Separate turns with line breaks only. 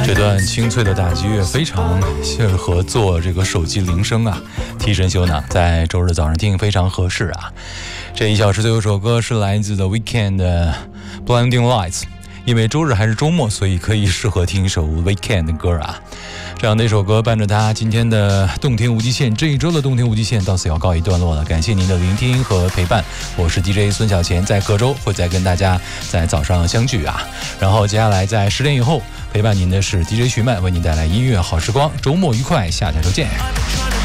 这段清脆的打击乐非常适合做这个手机铃声啊，提神休脑，在周日早上听非常合适啊。这一小时最后一首歌是来自 The Weeknd 的 Blinding Lights， 因为周日还是周末，所以可以适合听一首 Weeknd 的歌啊。这样的一首歌伴着他今天的动听无极限，这一周的动听无极限到此要告一段落了。感谢您的聆听和陪伴，我是 DJ 孙小钱，在隔周会再跟大家在早上相聚啊。然后接下来在10点以后陪伴您的是 DJ 徐曼，为您带来音乐好时光，周末愉快，下周见。